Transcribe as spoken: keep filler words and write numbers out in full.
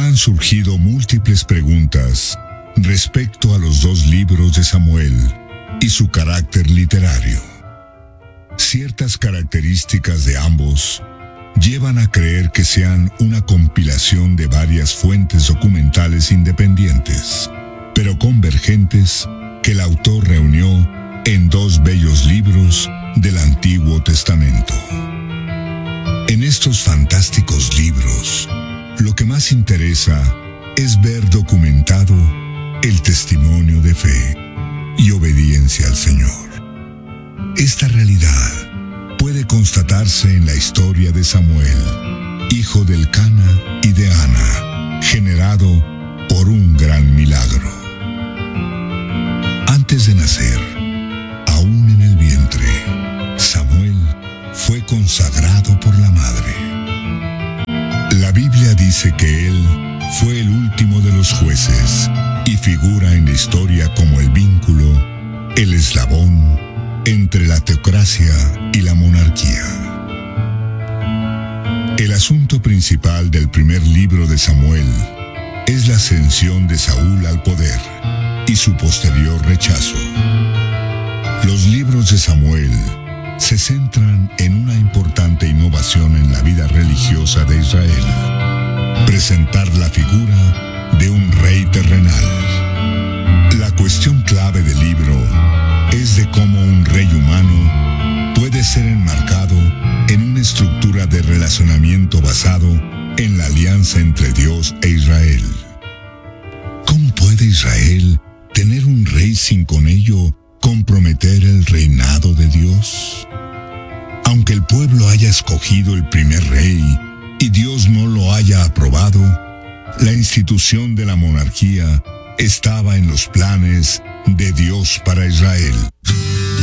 han surgido múltiples preguntas respecto a los dos libros de Samuel y su carácter literario. Ciertas características de ambos llevan a creer que sean una compilación de varias fuentes documentales independientes, pero convergentes, que el autor reunió en dos bellos libros del Antiguo Testamento. En estos fantásticos libros, lo que más interesa es ver documentado el testimonio de fe y obediencia al Señor. Esta realidad puede constatarse en la historia de Samuel, hijo de Elcana y de Ana, generado por un gran milagro. Antes de nacer, aún en el vientre, Samuel fue consagrado por la madre. La Biblia dice que él fue el último de los jueces y figura en la historia como el vínculo, el eslabón entre la teocracia y la monarquía. El asunto principal del primer libro de Samuel es la ascensión de Saúl al poder y su posterior rechazo. Los libros de Samuel se centran en una importante innovación en la vida religiosa de Israel: presentar la figura de un rey terrenal. La cuestión clave del libro es de cómo un rey humano puede ser enmarcado en una estructura de relacionamiento basado en la alianza entre Dios e Israel. ¿Cómo puede Israel tener un rey sin con ello comprometer el reinado de Dios? Aunque el pueblo haya escogido el primer rey y Dios no lo haya aprobado, la institución de la monarquía estaba en los planes de Dios para Israel.